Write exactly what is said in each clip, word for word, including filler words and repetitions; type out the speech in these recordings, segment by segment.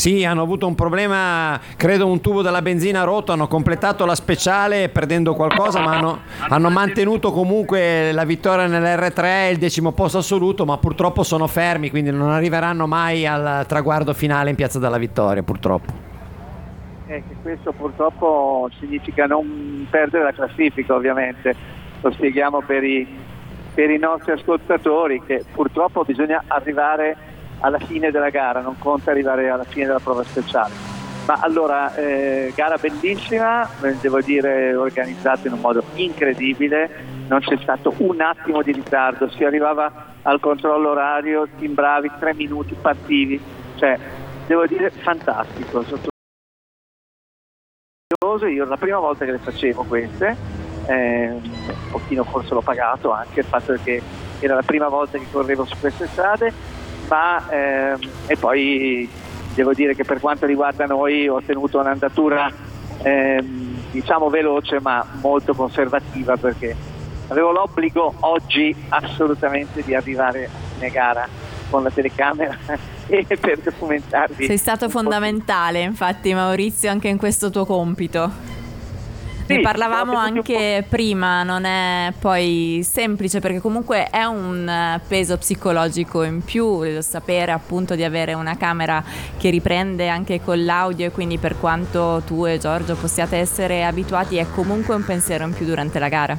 Sì, hanno avuto un problema, credo un tubo della benzina rotto, hanno completato la speciale perdendo qualcosa, ma hanno, hanno mantenuto comunque la vittoria nell'erre tre, il decimo posto assoluto, ma purtroppo sono fermi, quindi non arriveranno mai al traguardo finale in Piazza della Vittoria, purtroppo. Eh, che questo purtroppo significa non perdere la classifica, ovviamente. Lo spieghiamo per i, per i nostri ascoltatori, che purtroppo bisogna arrivare alla fine della gara, non conta arrivare alla fine della prova speciale. Ma allora, eh, gara bellissima, devo dire organizzata in un modo incredibile, non c'è stato un attimo di ritardo, si arrivava al controllo orario, timbravi, tre minuti, partivi, cioè devo dire fantastico. Io la prima volta che le facevo queste, eh, un pochino forse l'ho pagato anche il fatto che era la prima volta che correvo su queste strade, ma ehm, e poi devo dire che per quanto riguarda noi ho ottenuto un'andatura ehm, diciamo veloce ma molto conservativa, perché avevo l'obbligo oggi assolutamente di arrivare a fine gara con la telecamera e per documentarvi. Sei stato fondamentale, infatti, Maurizio, anche in questo tuo compito. Ne Sì, parlavamo siamo anche prima, non è poi semplice perché comunque è un peso psicologico in più il sapere appunto di avere una camera che riprende anche con l'audio, e quindi per quanto tu e Giorgio possiate essere abituati è comunque un pensiero in più durante la gara.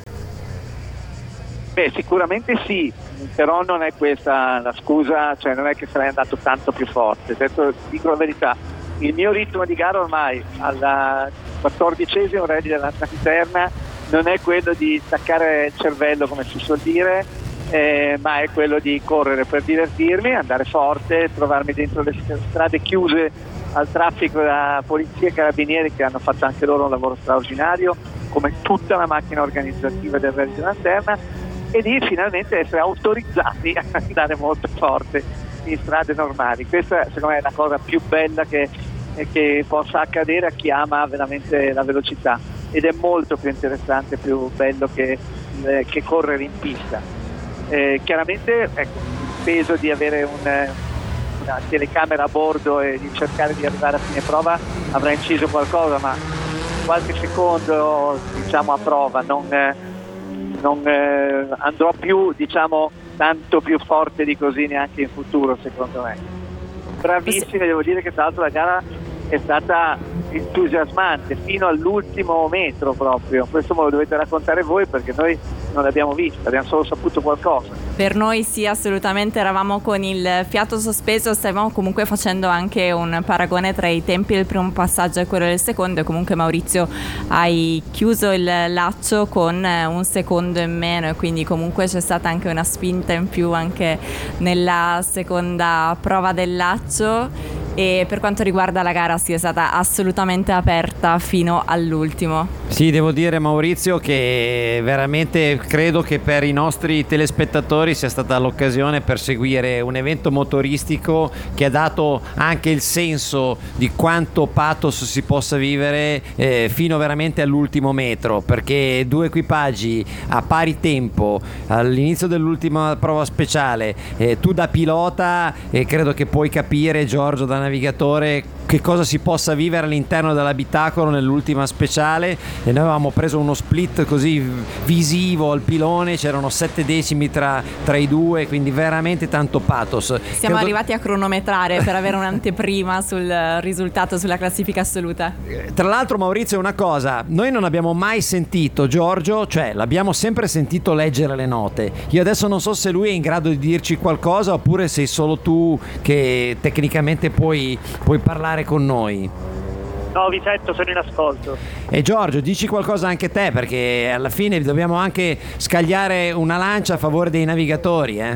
Beh, sicuramente sì, però non è questa la scusa, cioè non è che sarei andato tanto più forte, detto, dico la verità, il mio ritmo di gara ormai alla quattordicesimo rally della lanterna non è quello di staccare il cervello come si suol dire, eh, ma è quello di correre per divertirmi, andare forte, trovarmi dentro le strade chiuse al traffico da polizia e carabinieri, che hanno fatto anche loro un lavoro straordinario come tutta la macchina organizzativa del rally della lanterna, e di finalmente essere autorizzati a andare molto forte in strade normali. Questa secondo me è la cosa più bella che, che possa accadere a chi ama veramente la velocità, ed è molto più interessante, più bello che, eh, che correre in pista. Eh, chiaramente ecco, il peso di avere un, una telecamera a bordo e di cercare di arrivare a fine prova avrà inciso qualcosa, ma qualche secondo diciamo a prova, non... Eh, non eh, andrò più diciamo tanto più forte di così neanche in futuro, secondo me. Bravissime, devo dire che tra l'altro la gara è stata entusiasmante fino all'ultimo metro proprio. Questo me lo dovete raccontare voi, perché noi non l'abbiamo visto, abbiamo solo saputo qualcosa. Per noi sì, assolutamente, eravamo con il fiato sospeso, stavamo comunque facendo anche un paragone tra i tempi del primo passaggio e quello del secondo, e comunque Maurizio hai chiuso il laccio con un secondo in meno, e quindi comunque c'è stata anche una spinta in più anche nella seconda prova del laccio. E per quanto riguarda la gara sì, è stata assolutamente aperta fino all'ultimo. Sì, devo dire, Maurizio, che veramente credo che per i nostri telespettatori sia stata l'occasione per seguire un evento motoristico che ha dato anche il senso di quanto pathos si possa vivere eh, fino veramente all'ultimo metro, perché due equipaggi a pari tempo all'inizio dell'ultima prova speciale, eh, tu da pilota, e eh, credo che puoi capire, Giorgio, da navigatore, che cosa si possa vivere all'interno dell'abitacolo nell'ultima speciale. E noi avevamo preso uno split così visivo al pilone, c'erano sette decimi tra, tra i due, quindi veramente tanto pathos. Siamo Credo... arrivati a cronometrare per avere un'anteprima sul risultato, sulla classifica assoluta. Tra l'altro, Maurizio, una cosa, noi non abbiamo mai sentito Giorgio, cioè l'abbiamo sempre sentito leggere le note. Io adesso non so se lui è in grado di dirci qualcosa, oppure sei solo tu che tecnicamente puoi, puoi parlare con noi. No, vi sento, sono in ascolto. E Giorgio, dici qualcosa anche te, perché alla fine dobbiamo anche scagliare una lancia a favore dei navigatori, eh?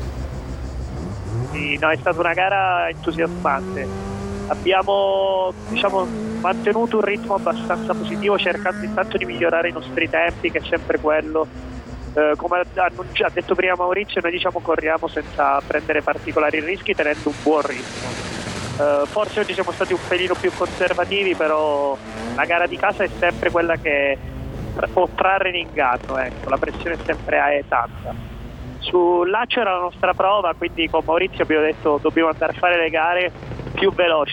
Sì, no, è stata una gara entusiasmante. Abbiamo, diciamo, mantenuto un ritmo abbastanza positivo, cercando intanto di migliorare i nostri tempi, che è sempre quello. Eh, come ha detto prima Maurizio, noi diciamo corriamo senza prendere particolari rischi, tenendo un buon ritmo. Uh, forse oggi siamo stati un pelino più conservativi, però la gara di casa è sempre quella che può trarre in inganno, ecco, la pressione è sempre è tanta. Sul laccio era la nostra prova, quindi con Maurizio abbiamo detto dobbiamo andare a fare le gare più veloci.